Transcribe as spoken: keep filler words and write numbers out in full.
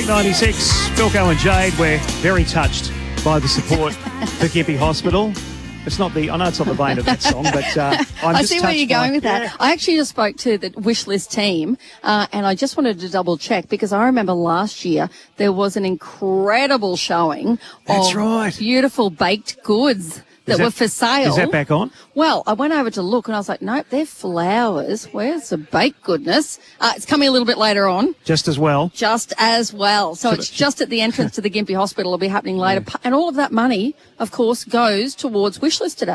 Hit ninety-six, Philco and Jade, we're very touched by the support for Gympie Hospital. It's not the, I know it's not the vein of that song, but uh, I'm I just see where touched you're going by, with that. Yeah. I actually just spoke to the wish list team, uh, and I just wanted to double check because I remember last year there was an incredible showing That's of right. beautiful baked goods that, that- were for sale. Is that back on? Well, I went over to look and I was like, nope, they're flowers. Where's the baked goodness? Uh, it's coming a little bit later on. Just as well. Just as well. So it's just at the entrance to the Gympie Hospital. It'll be happening later. And all of that money, of course, goes towards Wishlist today.